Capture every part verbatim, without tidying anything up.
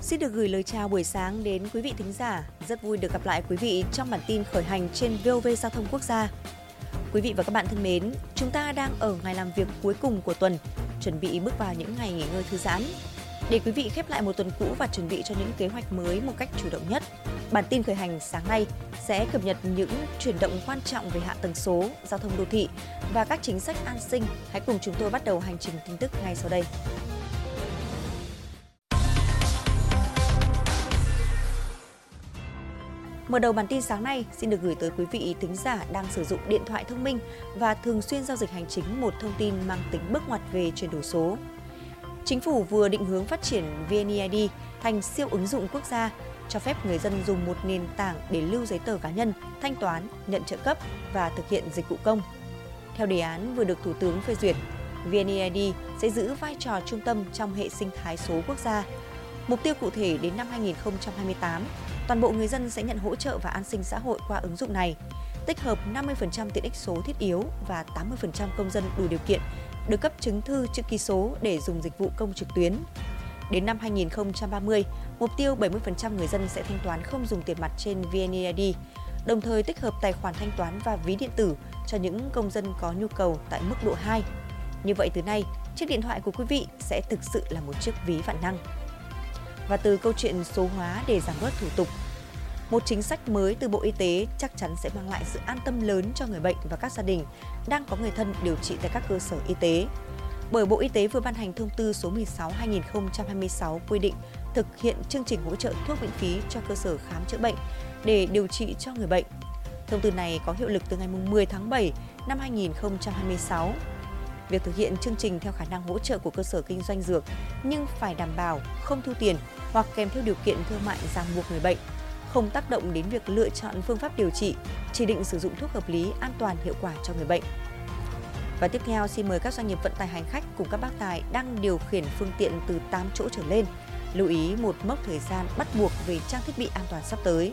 Xin được gửi lời chào buổi sáng đến quý vị thính giả. Rất vui được gặp lại quý vị trong bản tin khởi hành trên vê o vê Giao thông Quốc gia. Quý vị và các bạn thân mến, chúng ta đang ở ngày làm việc cuối cùng của tuần, chuẩn bị bước vào những ngày nghỉ ngơi thư giãn. Để quý vị khép lại một tuần cũ và chuẩn bị cho những kế hoạch mới một cách chủ động nhất, bản tin khởi hành sáng nay sẽ cập nhật những chuyển động quan trọng về hạ tầng số, giao thông đô thị và các chính sách an sinh. Hãy cùng chúng tôi bắt đầu hành trình tin tức ngay sau đây. Mở đầu bản tin sáng nay, xin được gửi tới quý vị thính giả đang sử dụng điện thoại thông minh và thường xuyên giao dịch hành chính một thông tin mang tính bước ngoặt về chuyển đổi số. Chính phủ vừa định hướng phát triển vê en e i đê thành siêu ứng dụng quốc gia, cho phép người dân dùng một nền tảng để lưu giấy tờ cá nhân, thanh toán, nhận trợ cấp và thực hiện dịch vụ công. Theo đề án vừa được Thủ tướng phê duyệt, vê en e i đê sẽ giữ vai trò trung tâm trong hệ sinh thái số quốc gia. Mục tiêu cụ thể đến năm hai nghìn không trăm hai mươi tám, toàn bộ người dân sẽ nhận hỗ trợ và an sinh xã hội qua ứng dụng này, tích hợp năm mươi phần trăm tiện ích số thiết yếu và tám mươi phần trăm công dân đủ điều kiện được cấp chứng thư chữ ký số để dùng dịch vụ công trực tuyến. Đến năm hai nghìn không trăm ba mươi, mục tiêu bảy mươi phần trăm người dân sẽ thanh toán không dùng tiền mặt trên vê en e i đê, đồng thời tích hợp tài khoản thanh toán và ví điện tử cho những công dân có nhu cầu tại mức độ hai. Như vậy từ nay, chiếc điện thoại của quý vị sẽ thực sự là một chiếc ví vạn năng. Và từ câu chuyện số hóa để giảm bớt thủ tục, một chính sách mới từ Bộ Y tế chắc chắn sẽ mang lại sự an tâm lớn cho người bệnh và các gia đình đang có người thân điều trị tại các cơ sở y tế. Bởi Bộ Y tế vừa ban hành thông tư số mười sáu trên hai nghìn không trăm hai mươi sáu quy định thực hiện chương trình hỗ trợ thuốc miễn phí cho cơ sở khám chữa bệnh để điều trị cho người bệnh. Thông tư này có hiệu lực từ ngày mười tháng bảy năm hai nghìn không trăm hai mươi sáu. Việc thực hiện chương trình theo khả năng hỗ trợ của cơ sở kinh doanh dược nhưng phải đảm bảo không thu tiền hoặc kèm theo điều kiện thương mại ràng buộc người bệnh, không tác động đến việc lựa chọn phương pháp điều trị, chỉ định sử dụng thuốc hợp lý, an toàn, hiệu quả cho người bệnh. Và tiếp theo, xin mời các doanh nghiệp vận tải hành khách cùng các bác tài đang điều khiển phương tiện từ tám chỗ trở lên lưu ý một mốc thời gian bắt buộc về trang thiết bị an toàn sắp tới.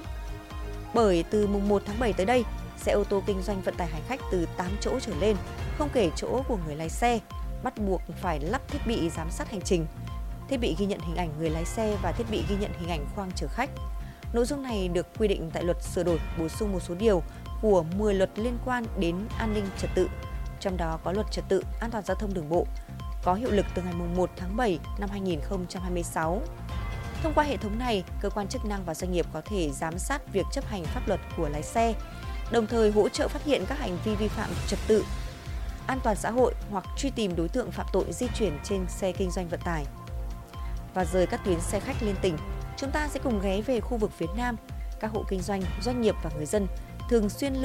Bởi từ mùng một tháng bảy tới đây, xe ô tô kinh doanh vận tải hành khách từ tám chỗ trở lên, không kể chỗ của người lái xe, bắt buộc phải lắp thiết bị giám sát hành trình, thiết bị ghi nhận hình ảnh người lái xe và thiết bị ghi nhận hình ảnh khoang chở khách. Nội dung này được quy định tại luật sửa đổi bổ sung một số điều của mười luật liên quan đến an ninh trật tự, trong đó có luật trật tự an toàn giao thông đường bộ, có hiệu lực từ ngày mùng một tháng bảy năm hai nghìn không trăm hai mươi sáu. Thông qua hệ thống này, cơ quan chức năng và doanh nghiệp có thể giám sát việc chấp hành pháp luật của lái xe, đồng thời hỗ trợ phát hiện các hành vi vi phạm trật tự, an toàn xã hội hoặc truy tìm đối tượng phạm tội di chuyển trên xe kinh doanh vận tải. Và rời các tuyến xe khách liên tỉnh, chúng ta sẽ cùng ghé về khu vực phía Nam. Các hộ kinh doanh, doanh nghiệp và người dân thường xuyên lưu